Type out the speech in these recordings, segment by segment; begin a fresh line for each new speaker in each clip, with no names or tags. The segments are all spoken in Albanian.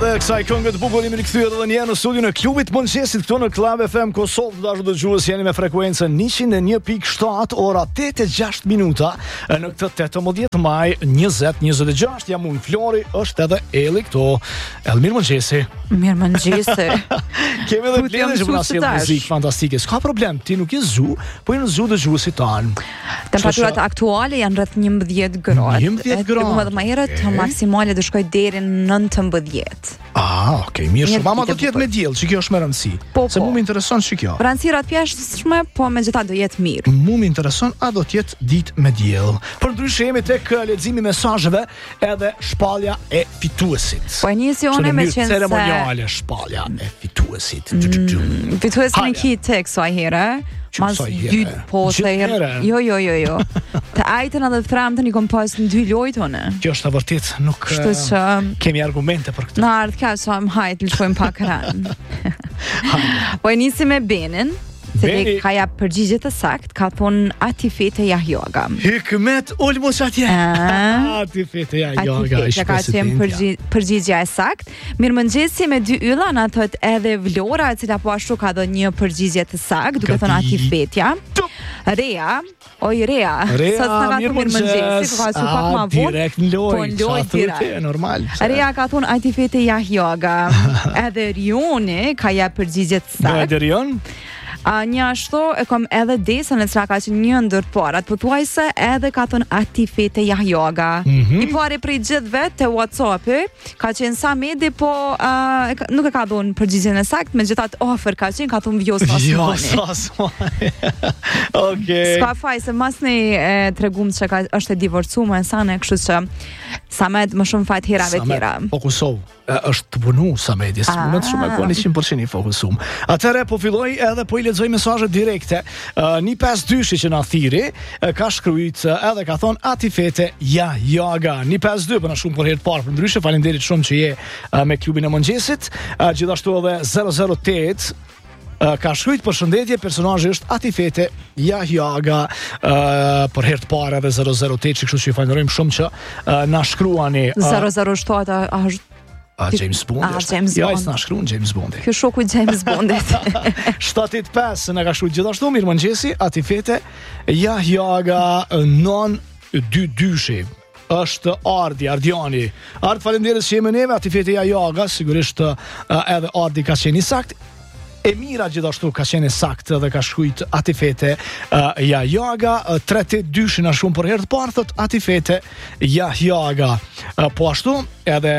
Edhe kësaj këngë të bukur jemi rikthyer edhe një herë në studion e klubit Mëngjesit këtu në Club FM Kosovë. Dashur dëgjues, jeni me frekuencën 101.7, ora 8:06 minuta në këtë 18 maj 2026. Jam unë Flori, është edhe Elli këtu. Mirë mëngjesi.
Mirë mëngjesi.
Kemi edhe plenë që na sjell muzikë fantastike. S'ka problem, ti nuk je zu, po je në zu dëgjuesit tan.
Temperaturat aktuale janë rreth 11 gradë.
11 gradë.
Edhe më herët maksimale do shkoj deri në 19.
Okej, mirë shumë. Mama do të jetë me diell, që kjo është më rëndësi. Se mu më intereson që kjo.
Rëndësirat pjeshtshme, po megjithatë do jetë mirë.
Mu më intereson a do të jetë ditë me diell. Për ndryshe jemi tek leximi mesazheve edhe shpallja e fituesit.
Po nisi unë me qenë
ceremoniale shpallja e fituesit.
Fituesi në ki tek sa herë. Mas dytë pote herë. Jo. Të ajtën edhe të tramtën i kom pas në 2 lojtë one.
Kjo është vërtet, nuk kemi argumente për këtë.
Në ardhë ka sa më hajtë lëshojmë pak ranë. Po e nisi me Benin. Se dhe ka ja përgjigje të sakt, ka thonë Atifete Jahjoga.
Hikmet Olmos atje. Atifete Jahjoga.
Atifete ka qenë përgjigja e sakt. Mirë mëngjesi me 2 ylla, na thot edhe Vlora, e cila po ashtu ka dhe një përgjigje të sakt, duke thonë Atifetja. Rea, sot në ka mirë mëngjesi, po ka që pak ma vot.
Direkt në loj, normal.
Rea ka thonë Atifete Jahjoga. Edhe Rioni ka ja përgjigje të sakt.
Edhe Rion?
Një ashtu e kom edhe Desën e cila ka që një ndër parat, po thuajse edhe ka thënë Atifete Jahjoga. I pari prej gjithve te WhatsApp-i ka qenë Samedi, po nuk e ka dhënë përgjigjen e saktë, megjithatë ofër ka qenë, ka thënë Vjosa Osmani.
Okej.
S'ka faj se masni tregum që është e divorcuar e sane, kështu që Samed më shumë fat herave tjera.
Është të punu Samedi, s'mund të shumë e koni 100% i fokusum. Atëre po filloj edhe po i lexoj mesazhet direkte. 152 që na thiri, ka shkruajt edhe ka thon Atifete Jahjoga. 152 po na shumë për herë të parë. Përndryshe faleminderit shumë që je me klubin e mëngjesit. Gjithashtu edhe 008 ka shkruajt përshëndetje, personazhi është Atifete Jahjoga. Për herë të parë edhe 008, kështu që ju falenderojmë shumë që na shkruani.
007
James Bond. Ja, s'na shkruan James Bondi.
Kjo shoku i James Bondit.
785 na ka shkruar gjithashtu, mirë mëngjesi, Atifete Jahjoga 922. Është Ardiani. Faleminderit që jemi neve, Atifete Jahjoga, sigurisht edhe Ardi ka qenë i sakt. Emira gjithashtu ka qenë sakt dhe ka shkruajt Atifete Jahjoga. 382 na shumë për herë të parë thot Atifete Jahjoga. Po ashtu edhe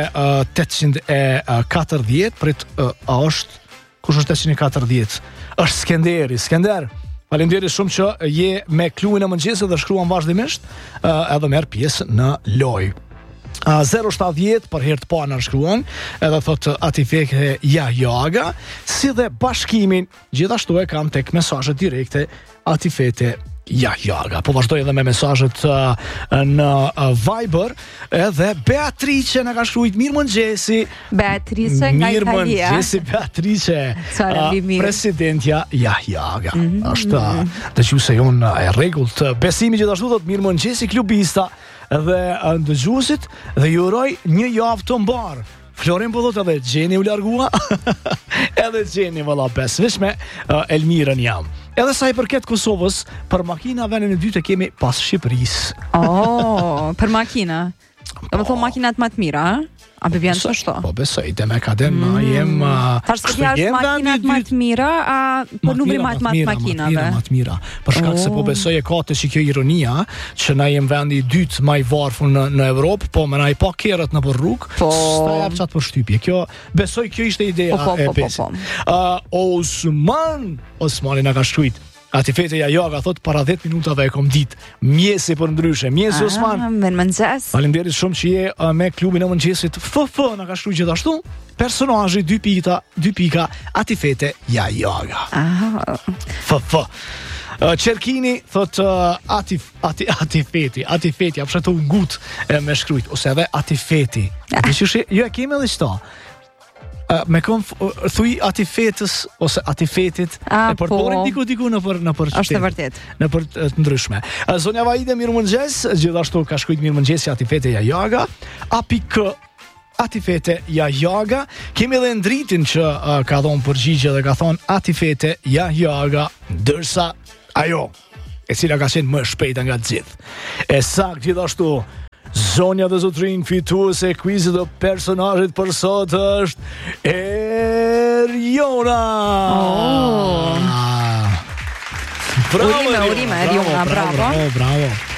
840 prit a është kush është 840? Është Skenderi. Skender, faleminderit shumë që je me klubin e mëngjesit dhe shkruan vazhdimisht edhe merr pjesë në lojë. 070 për herë të parë na shkruan edhe thot Atifete Jahjoga, si dhe bashkimin gjithashtu e kam tek mesazhet direkte Atifete Jahjoga. Po vazhdoj edhe me mesazhet në Viber, edhe Beatrice na ka shkruajt mirë mëngjesi.
Beatrice nga Italia.
Mirë mëngjesi Beatrice. Presidentja Jahjoga. Është dëgjuese jonë e rregullt. Besimi gjithashtu thot mirë mëngjesi klubista dhe dëgjuesit dhe ju uroj një javë të mbar. Florin po thot edhe Gjeni u largua. Edhe Gjeni valla besvesh me Elmirën jam. Edhe sa i përket Kosovës, për makina vendin e dytë kemi pas Shqipërisë.
Për makina. Do të thonë makinat më të mira, a be vjen ashtu?
Po besoj, te me kadem jem.
Tash që janë makinat më të mira, po numri më të makinave.
Më të mira. Për shkak se po besoj e ka të që ironia, që na jem vendi i dytë më i varfër në Evropë, po më na i pa kerrët në rrugë. Sta jap çat për shtypje. Kjo besoj kjo ishte ideja e besit. Osmani na ka shkruajt Atifete Jahjoga thot para 10 minutave e kom ditë. Mjesi për ndryshe. Mjesi Osman.
Mëngjes.
Faleminderit shumë që je me klubin e mëngjesit. Na ka shkruar gjithashtu personazhi 2 pika Atifete Jahjoga. Qerkini thot Atifeti, apshetu ngut me shkruajt ose edhe Atifeti. Jo e kemi edhe çto. Me thuj Atifetës ose Atifetit e përdorin diku në për
është vërtet.
Në për të ndryshme. Zonja Vaide, mirë mëngjes, gjithashtu ka shkruajt mirë mëngjes Atifete Jahjoga. Atifete Yajaga. Kemi edhe Ndritin që ka dhënë përgjigje dhe ka thonë Atifete Yajaga, ndërsa ajo e cila ka qenë më shpejta nga të gjithë. E sakt gjithashtu, zonja dhe zotrin fituese e quizit të personazhit për sot është Erjona.
Urime, Erjona, bravo.
Bravo.